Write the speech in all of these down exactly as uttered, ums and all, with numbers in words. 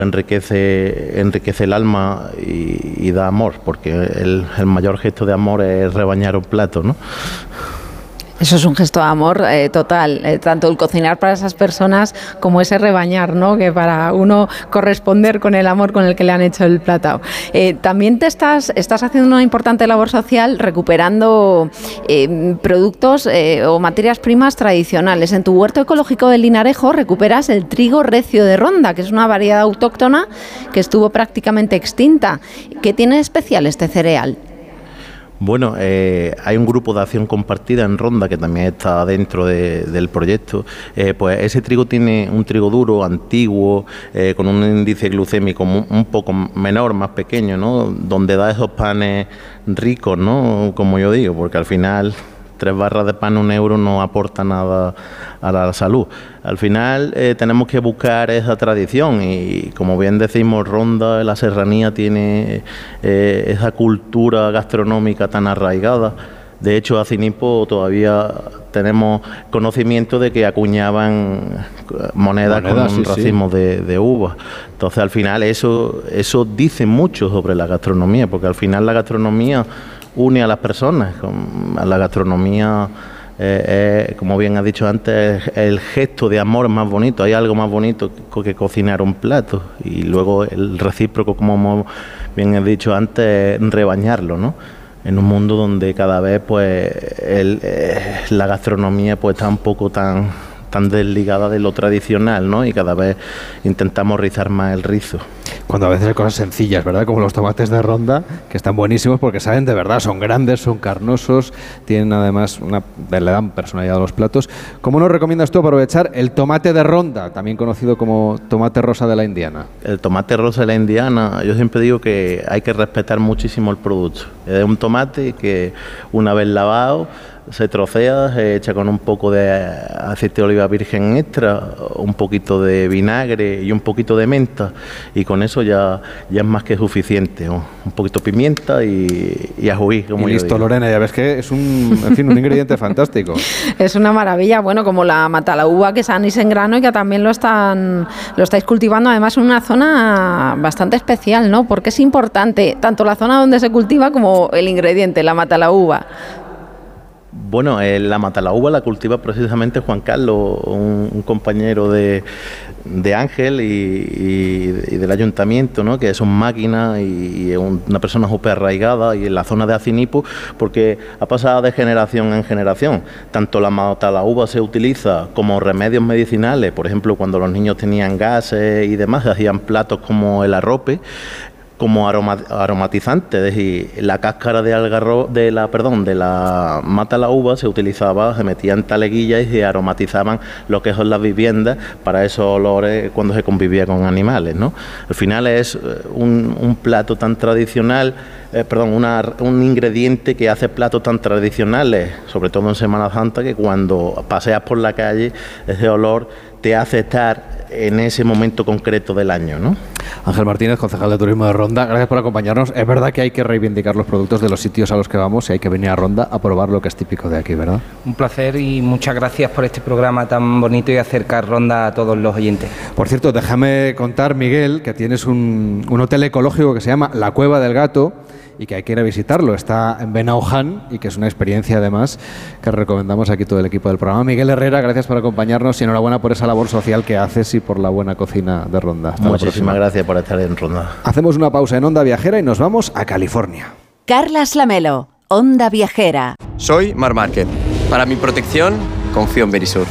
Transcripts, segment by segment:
enriquece, enriquece el alma y, y da amor, porque el, el mayor gesto de amor es rebañar un plato, ¿no? Eso es un gesto de amor eh, total, eh, tanto el cocinar para esas personas como ese rebañar, ¿no? Que para uno corresponder con el amor con el que le han hecho el plato. Eh, también te estás, estás haciendo una importante labor social recuperando eh, productos eh, o materias primas tradicionales. En tu huerto ecológico del Linarejo recuperas el trigo recio de Ronda, que es una variedad autóctona que estuvo prácticamente extinta. ¿Qué tiene de especial este cereal? Bueno, eh, hay un grupo de acción compartida en Ronda que también está dentro de, del proyecto. Eh, pues ese trigo tiene un trigo duro, antiguo, eh, con un índice glucémico un, un poco menor, más pequeño, ¿no? Donde da esos panes ricos, ¿no? Como yo digo, porque al final tres barras de pan, un euro, no aporta nada a la salud. Al final eh, tenemos que buscar esa tradición y, como bien decimos, Ronda, la serranía, tiene eh, esa cultura gastronómica tan arraigada. De hecho, a Cinipo todavía tenemos conocimiento de que acuñaban monedas Moneda, con un sí, racimo sí. de, de uvas. Entonces, al final, eso, eso dice mucho sobre la gastronomía, porque al final la gastronomía une a las personas. A la gastronomía, eh, eh, como bien has dicho antes, el gesto de amor más bonito. Hay algo más bonito que, que cocinar un plato, y luego el recíproco, como bien he dicho antes, rebañarlo, ¿no? En un mundo donde cada vez pues el, eh, la gastronomía pues está un poco tan, tan desligada de lo tradicional, ¿no? Y cada vez intentamos rizar más el rizo. Cuando a veces hay cosas sencillas, ¿verdad? Como los tomates de Ronda, que están buenísimos porque saben de verdad, son grandes, son carnosos, tienen además una, le dan personalidad a los platos. ¿Cómo nos recomiendas tú aprovechar el tomate de Ronda, también conocido como tomate rosa de la Indiana? El tomate rosa de la Indiana, yo siempre digo que hay que respetar muchísimo el producto. Es un tomate que, una vez lavado, se trocea, se echa con un poco de aceite de oliva virgen extra, un poquito de vinagre y un poquito de menta, y con eso ya, ya es más que suficiente, ¿no? Un poquito de pimienta y, y ajuí, como y yo listo, digo. Lorena, ya ves que es un, en fin, un ingrediente fantástico. Es una maravilla, bueno, como la matalaúva, que es anís en grano y que también lo están lo estáis cultivando, además en una zona bastante especial, ¿no? Porque es importante tanto la zona donde se cultiva como el ingrediente, la matalaúva. Bueno, eh, la matalaúva la cultiva precisamente Juan Carlos, un, un compañero de, de Ángel y, y, y del ayuntamiento, ¿no? Que son máquinas y, y es un, una persona súper arraigada, y en la zona de Acinipo, porque ha pasado de generación en generación. Tanto la matalaúva se utiliza como remedios medicinales, por ejemplo, cuando los niños tenían gases y demás, se hacían platos como el arrope, como aroma, aromatizante, es decir, la cáscara de algarro, de la, perdón, de la mata la uva se utilizaba, se metía en taleguillas y se aromatizaban lo que son las viviendas para esos olores cuando se convivía con animales, ¿no? Al final es un, un plato tan tradicional, eh, perdón, una, un ingrediente que hace platos tan tradicionales, sobre todo en Semana Santa, que cuando paseas por la calle ese olor te hace estar en ese momento concreto del año, ¿no? Ángel Martínez, concejal de Turismo de Ronda, gracias por acompañarnos. Es verdad que hay que reivindicar los productos de los sitios a los que vamos y hay que venir a Ronda a probar lo que es típico de aquí, ¿verdad? Un placer y muchas gracias por este programa tan bonito y acercar Ronda a todos los oyentes. Por cierto, déjame contar, Miguel, que tienes un, un hotel ecológico que se llama La Cueva del Gato y que hay que ir a visitarlo. Está en Benauján y que es una experiencia además que recomendamos aquí todo el equipo del programa. Miguel Herrera, gracias por acompañarnos y enhorabuena por esa labor social que haces y por la buena cocina de Ronda. Hasta Muchísimas gracias por estar en Ronda. Hacemos una pausa en Onda Viajera y nos vamos a California. Carlas Lamelo, Onda Viajera. Soy Mar Márquez. Para mi protección, confío en Verisur.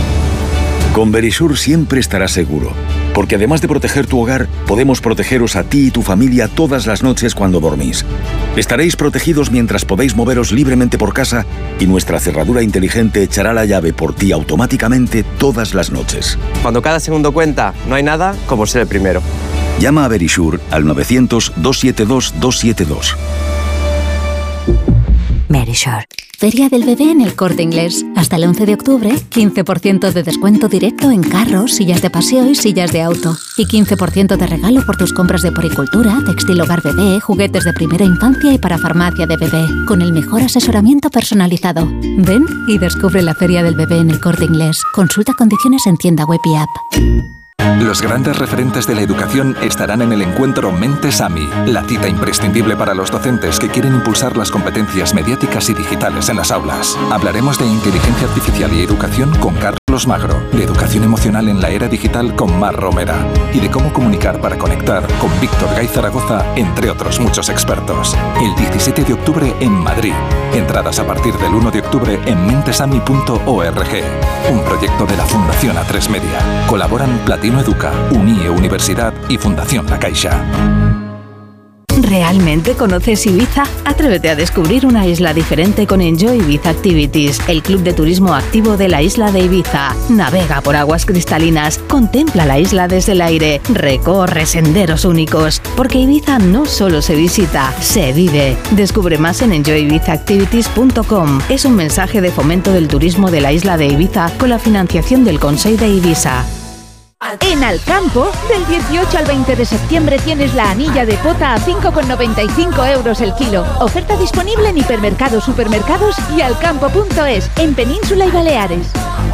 Con Verisur siempre estarás seguro, porque además de proteger tu hogar, podemos protegeros a ti y tu familia todas las noches cuando dormís. Estaréis protegidos mientras podéis moveros libremente por casa y nuestra cerradura inteligente echará la llave por ti automáticamente todas las noches. Cuando cada segundo cuenta, no hay nada como ser el primero. Llama a Verisur al novecientos, doscientos setenta y dos, doscientos setenta y dos. Verisur. Feria del Bebé en El Corte Inglés. Hasta el once de octubre, quince por ciento de descuento directo en carros, sillas de paseo y sillas de auto. Y quince por ciento de regalo por tus compras de poricultura, textil hogar bebé, juguetes de primera infancia y para farmacia de bebé. Con el mejor asesoramiento personalizado. Ven y descubre la Feria del Bebé en El Corte Inglés. Consulta condiciones en tienda web y app. Los grandes referentes de la educación estarán en el encuentro Mentes A M I, la cita imprescindible para los docentes que quieren impulsar las competencias mediáticas y digitales en las aulas. Hablaremos de inteligencia artificial y educación con Carlos Magro, de educación emocional en la era digital con Mar Romera y de cómo comunicar para conectar con Víctor Gay Zaragoza, entre otros muchos expertos. El diecisiete de octubre en Madrid. Entradas a partir del uno de octubre en mentesami punto org. Un proyecto de la Fundación A tres Media. Colaboran Platino Educa, Unie Universidad y Fundación La Caixa. ¿Realmente conoces Ibiza? Atrévete a descubrir una isla diferente con Enjoy Ibiza Activities, el club de turismo activo de la isla de Ibiza. Navega por aguas cristalinas, contempla la isla desde el aire, recorre senderos únicos, porque Ibiza no solo se visita, se vive. Descubre más en enjoy ibiza activities punto com. Es un mensaje de fomento del turismo de la isla de Ibiza con la financiación del Consell de Ibiza. En Alcampo, del dieciocho al veinte de septiembre tienes la anilla de pota a cinco con noventa y cinco euros el kilo. Oferta disponible en hipermercados, supermercados y alcampo punto es, en Península y Baleares.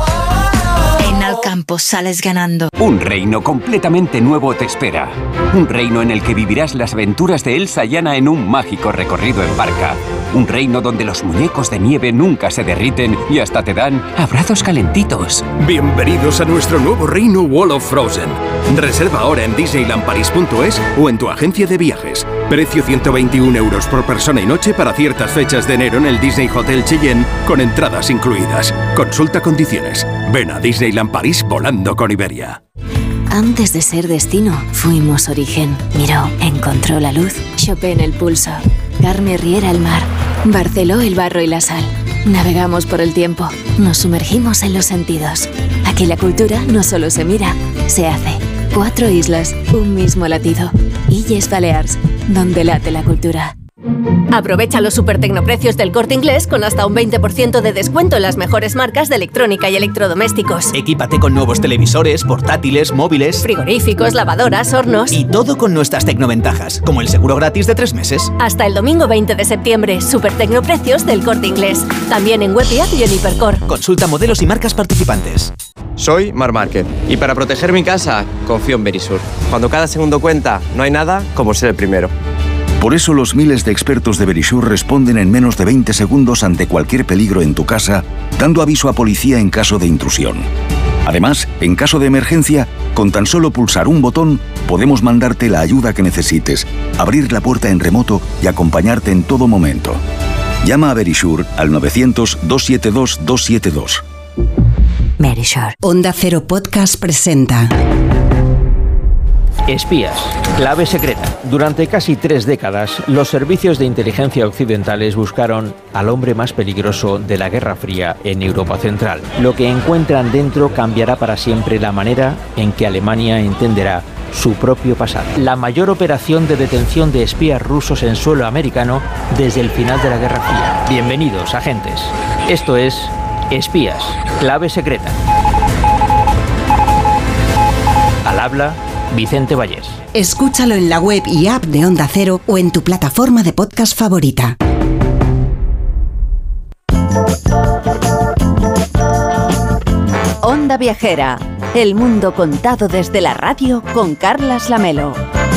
En Alcampo sales ganando. Un reino completamente nuevo te espera. Un reino en el que vivirás las aventuras de Elsa y Anna en un mágico recorrido en barca. Un reino donde los muñecos de nieve nunca se derriten y hasta te dan abrazos calentitos. Bienvenidos a nuestro nuevo reino Wall of Frozen. Reserva ahora en disneyland paris punto es o en tu agencia de viajes. Precio ciento veintiún euros por persona y noche para ciertas fechas de enero en el Disney Hotel Cheyenne con entradas incluidas. Consulta condiciones. Ven a Disneyland París volando con Iberia. Antes de ser destino, fuimos origen. Miró, encontró la luz, Chopin el pulso, Carme Riera el mar, Barceló el barro y la sal. Navegamos por el tiempo, nos sumergimos en los sentidos. Aquí la cultura no solo se mira, se hace. Cuatro islas, un mismo latido. Illes Balears, donde late la cultura. Aprovecha los super tecnoprecios del Corte Inglés con hasta un veinte por ciento de descuento en las mejores marcas de electrónica y electrodomésticos. Equípate con nuevos televisores, portátiles, móviles, frigoríficos, lavadoras, hornos. Y todo con nuestras tecnoventajas, como el seguro gratis de tres meses. Hasta el domingo veinte de septiembre, super tecnoprecios del Corte Inglés. También en web y app y en Hipercor. Consulta modelos y marcas participantes. Soy Mar Márquez y para proteger mi casa confío en Verisur. Cuando cada segundo cuenta, no hay nada como ser el primero. Por eso los miles de expertos de Verisur responden en menos de veinte segundos ante cualquier peligro en tu casa, dando aviso a policía en caso de intrusión. Además, en caso de emergencia, con tan solo pulsar un botón, podemos mandarte la ayuda que necesites, abrir la puerta en remoto y acompañarte en todo momento. Llama a Verisur al novecientos, doscientos setenta y dos, doscientos setenta y dos. Verisur. Onda Cero Podcast presenta Espías, clave secreta. Durante casi tres décadas, los servicios de inteligencia occidentales buscaron al hombre más peligroso de la Guerra Fría en Europa Central. Lo que encuentran dentro cambiará para siempre la manera en que Alemania entenderá su propio pasado. La mayor operación de detención de espías rusos en suelo americano desde el final de la Guerra Fría. Bienvenidos, agentes. Esto es Espías, clave secreta. Al habla Vicente Vallés. Escúchalo en la web y app de Onda Cero o en tu plataforma de podcast favorita. Onda Viajera, el mundo contado desde la radio con Carlas Lamelo.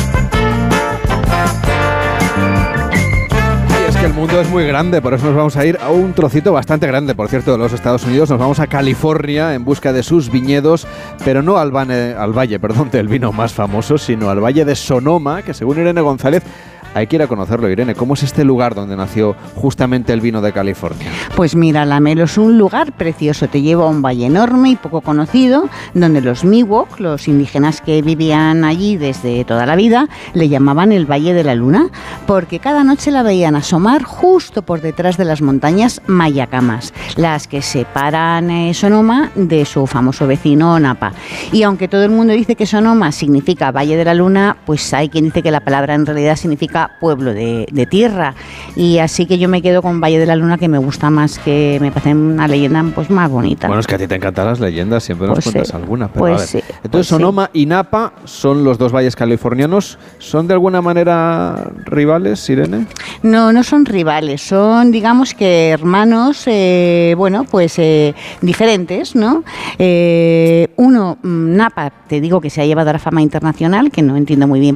Que el mundo es muy grande, por eso nos vamos a ir a un trocito bastante grande, por cierto, de los Estados Unidos. Nos vamos a California en busca de sus viñedos, pero no al, vane, al valle perdón, del vino más famoso, sino al valle de Sonoma, que según Irene González hay que ir a conocerlo. Irene, ¿cómo es este lugar donde nació justamente el vino de California? Pues mira, Lamelo, es un lugar precioso. Te lleva a un valle enorme y poco conocido, donde los Miwok, los indígenas que vivían allí desde toda la vida, le llamaban el Valle de la Luna, porque cada noche la veían asomar justo por detrás de las montañas Mayacamas, las que separan eh, Sonoma de su famoso vecino Napa. Y aunque todo el mundo dice que Sonoma significa Valle de la Luna, pues hay quien dice que la palabra en realidad significa significa pueblo de, de tierra. Y así que yo me quedo con Valle de la Luna, que me gusta más, que me parece una leyenda pues más bonita. Bueno, es que a ti te encantan las leyendas, siempre nos Pues cuentas sí, alguna. Pero pues a ver. sí, Entonces, pues sí. Sonoma y Napa son los dos valles californianos. ¿Son de alguna manera rivales, Irene? No, no son rivales, son digamos que hermanos, eh, bueno, pues eh, diferentes, ¿no? Eh, uno, Napa, te digo que se ha llevado a la fama internacional, que no entiendo muy bien